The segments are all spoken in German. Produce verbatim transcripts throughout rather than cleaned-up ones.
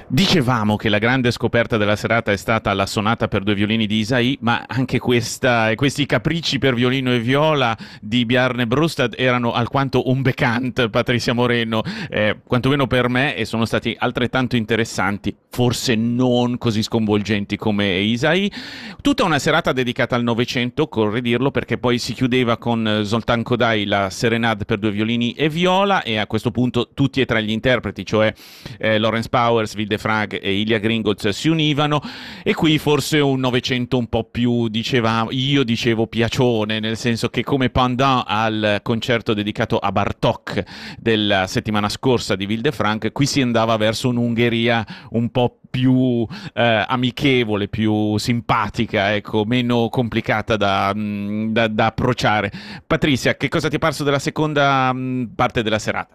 Dicevamo che la grande scoperta della serata è stata la sonata per due violini di Isaïe, ma anche questa, questi capricci per violino e viola di Bjarne Brustad erano alquanto un becant, Patrizia Moreno, eh, quantomeno per me, e sono stati altrettanto interessanti, forse non così sconvolgenti come Isaïe. Tutta una serata dedicata al Novecento, occorre dirlo, perché poi si chiudeva con Zoltán Kodály la Serenade per due violini e viola, e a questo punto tutti e tre gli interpreti, cioè eh, Lawrence Powers, Wilde Frag e Ilya Gringotts, si univano, e qui forse un Novecento un po' più, dicevamo, io dicevo piacione, nel senso che come pendant al concerto dedicato a Bartók della settimana scorsa di Wilde Frag, qui si andava verso un'Ungheria un po' più eh, amichevole, più simpatica, ecco, meno complicata da, da, da approcciare. Patrizia, che cosa ti è parso della seconda mh, parte della serata?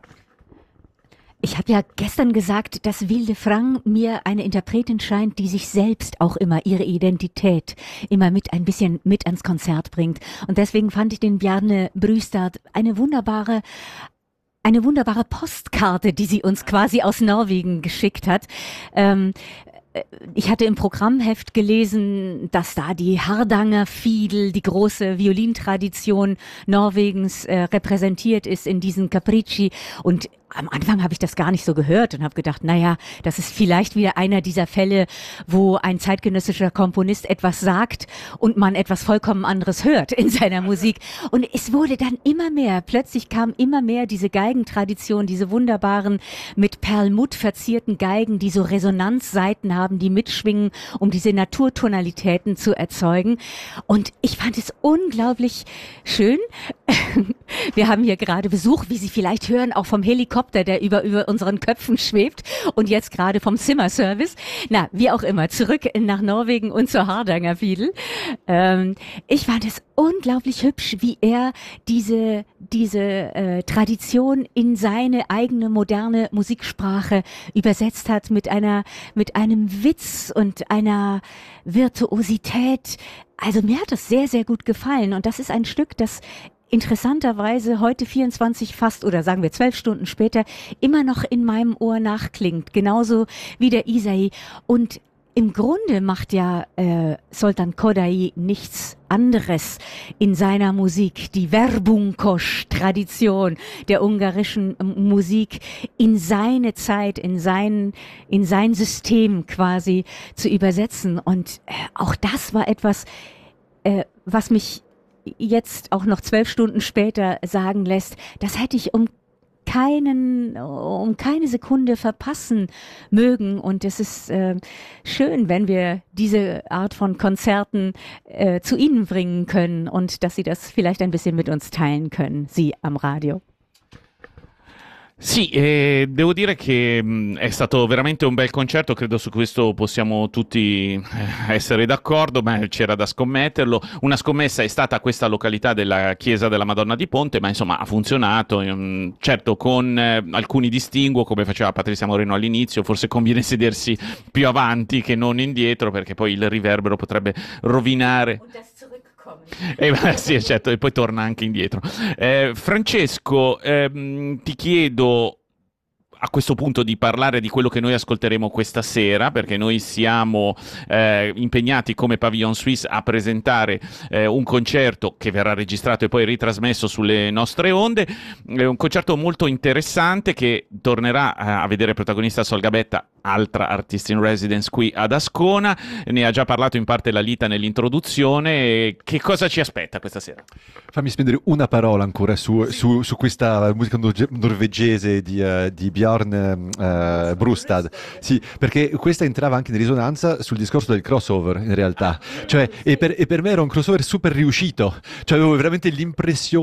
Ich habe ja gestern gesagt, dass Wilde Frang mir eine Interpretin scheint, die sich selbst auch immer ihre Identität immer mit ein bisschen mit ans Konzert bringt. Und deswegen fand ich den Bjarne Brustad eine wunderbare eine wunderbare Postkarte, die sie uns quasi aus Norwegen geschickt hat. Ähm, Ich hatte im Programmheft gelesen, dass da die Hardanger Fiedel, die große Violintradition Norwegens, äh, repräsentiert ist in diesen Capricci. Und am Anfang habe ich das gar nicht so gehört und habe gedacht, naja, das ist vielleicht wieder einer dieser Fälle, wo ein zeitgenössischer Komponist etwas sagt und man etwas vollkommen anderes hört in seiner Musik. Und es wurde dann immer mehr, plötzlich kam immer mehr diese Geigentradition, diese wunderbaren mit Perlmutt verzierten Geigen, die so Resonanzsaiten haben, die mitschwingen, um diese Naturtonalitäten zu erzeugen. Und ich fand es unglaublich schön. Wir haben hier gerade Besuch, wie Sie vielleicht hören, auch vom Helikopter, der über, über unseren Köpfen schwebt, und jetzt gerade vom Zimmerservice. Na, wie auch immer, zurück nach Norwegen und zur Hardanger Fiedel. Ähm, ich fand es unglaublich hübsch, wie er diese, diese äh, Tradition in seine eigene moderne Musiksprache übersetzt hat, mit einer, mit einem Witz und einer Virtuosität. Also mir hat das sehr, sehr gut gefallen, und das ist ein Stück, das interessanterweise heute vierundzwanzig fast oder sagen wir zwölf Stunden später immer noch in meinem Ohr nachklingt, genauso wie der Isaïe. Und im Grunde macht ja äh, Zoltán Kodály nichts anderes in seiner Musik, die Verbunkos-Tradition der ungarischen Musik in seine Zeit, in sein, in sein System quasi zu übersetzen. Und äh, auch das war etwas, äh, was mich jetzt auch noch zwölf Stunden später sagen lässt, das hätte ich um keinen, um keine Sekunde verpassen mögen. Und es ist äh, schön, wenn wir diese Art von Konzerten äh, zu Ihnen bringen können und dass Sie das vielleicht ein bisschen mit uns teilen können, Sie am Radio. Sì, eh, devo dire che mh, è stato veramente un bel concerto, credo su questo possiamo tutti eh, essere d'accordo, ma c'era da scommetterlo. Una scommessa è stata questa località della Chiesa della Madonna di Ponte, ma insomma ha funzionato, ehm, certo con eh, alcuni distinguo, come faceva Patrizia Moreno all'inizio, forse conviene sedersi più avanti che non indietro, perché poi il riverbero potrebbe rovinare. Eh, sì, certo, e poi torna anche indietro. Eh, Francesco, ehm, ti chiedo a questo punto di parlare di quello che noi ascolteremo questa sera, perché noi siamo eh, impegnati come Pavillon Suisse a presentare eh, un concerto che verrà registrato e poi ritrasmesso sulle nostre onde, è un concerto molto interessante che tornerà a vedere protagonista Sol Gabetta, altra artista in residence qui ad Ascona. Ne ha già parlato in parte Lalita nell'introduzione. Che cosa ci aspetta questa sera? Fammi spendere una parola ancora su, su, su questa musica norvegese di, uh, di Bjarne uh, Brustad. Sì, perché questa entrava anche in risonanza sul discorso del crossover, in realtà. Cioè, e per, e per me era un crossover super riuscito. Cioè, avevo veramente l'impressione